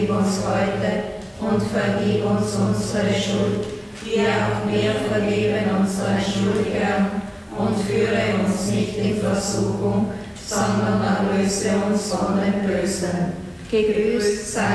Vergib uns heute und vergib uns unsere Schuld, wie auch wir vergeben unseren Schuldigern. Und führe uns nicht in Versuchung, sondern erlöse uns von dem Bösen. Gegrüßt sei